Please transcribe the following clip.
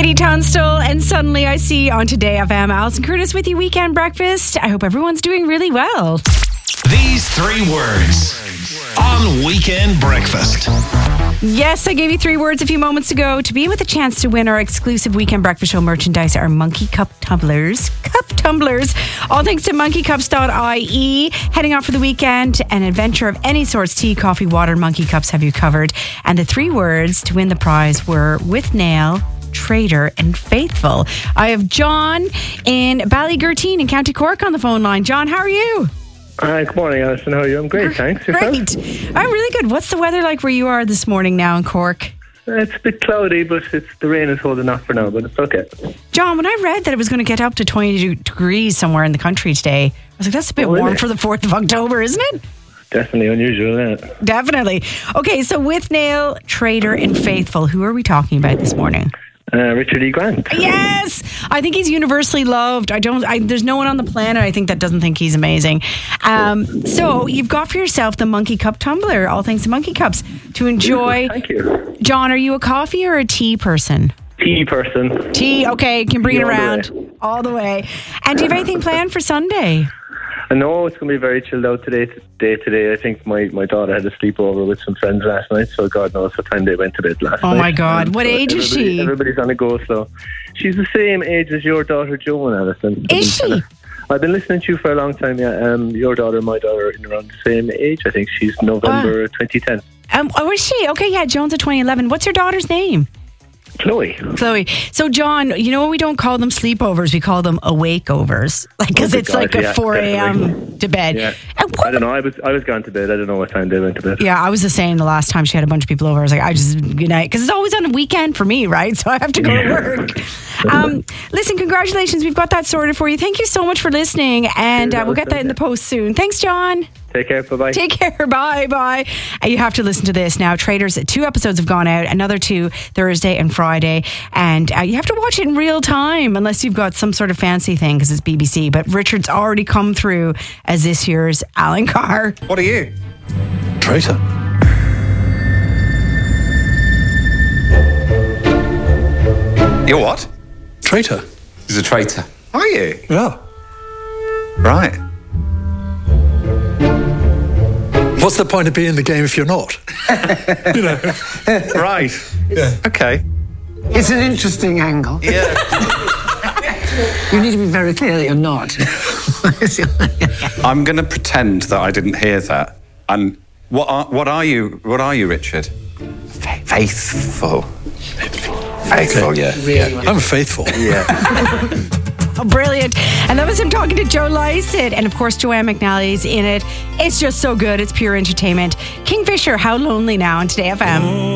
Katie Tunstall and Suddenly I See on Today FM. Alison Curtis with you, Weekend Breakfast. I hope everyone's doing really well. These 3 words on Weekend Breakfast. Yes, I gave you 3 words a few moments ago to be with a chance to win our exclusive Weekend Breakfast Show merchandise, our Monkey Cup tumblers. All thanks to monkeycups.ie. Heading off for the weekend, an adventure of any sorts, tea, coffee, water, Monkey Cups have you covered. And the 3 words to win the prize were with nail, traitor and faithful. I have John in Ballygurteen in County Cork on the phone line. John, how are you? Hi, good morning, Alison. How are you? I'm great, thanks. Yourself? Great. I'm really good. What's the weather like where you are this morning now in Cork? It's a bit cloudy, but the rain is holding off for now, but it's okay. John, when I read that it was going to get up to 20 degrees somewhere in the country today, I was like, that's a bit warm for the 4th of October, isn't it? Definitely unusual, yeah. Definitely. Okay, so with nail, traitor and faithful, who are we talking about this morning? Richard E. Grant. Yes! I think he's universally loved. There's no one on the planet, I think, that doesn't think he's amazing. So you've got for yourself the Monkey Cup tumbler, all thanks to Monkey Cups, to enjoy. Thank you. John, are you a coffee or a tea person? Tea person. Tea, okay, can bring it around all the way. And do you have anything planned for Sunday? No, it's going to be very chilled out today. I think my daughter had a sleepover with some friends last night, so God knows what time they went to bed last night. Oh my God, what age is she? Everybody's on a go slow. She's the same age as your daughter Joan, Alison. Is she? I've been listening to you for a long time, yeah. Your daughter and my daughter are around the same age. I think she's November 2010. Oh, is she? Okay, yeah, Joan's a 2011. What's her daughter's name? Chloe. So, John, you know, we don't call them sleepovers, we call them awake-overs. Because it's like a 4 a.m. to bed. Yeah. I don't know, I was gone to bed. I don't know what time they went to bed. Yeah, I was the same the last time she had a bunch of people over. I was like, good night. Because it's always on a weekend for me, right? So I have to go to work. Listen, congratulations. We've got that sorted for you. Thank you so much for listening. And we'll get that in the post soon. Thanks, John. Take care. Bye-bye. Take care. Bye. And you have to listen to this now. Traitors, 2 episodes have gone out. Another 2 Thursday and Friday. And you have to watch it in real time unless you've got some sort of fancy thing because it's BBC. But Richard's already come through as this year's Alan Carr. What are you? Traitor. You're what? Traitor. He's a traitor. Are you? Yeah. Right. What's the point of being in the game if you're not? You know. Right. Yeah. Okay. It's an interesting angle. Yeah. You need to be very clear that you're not. I'm going to pretend that I didn't hear that. And what are you, Richard? Faithful. Faithful, yeah. Really? I'm faithful. Yeah. Oh, brilliant. And that was him talking to Joe Lycett. And of course, Joanne McNally's in it. It's just so good. It's pure entertainment. Kingfisher, How Lonely Now on Today FM.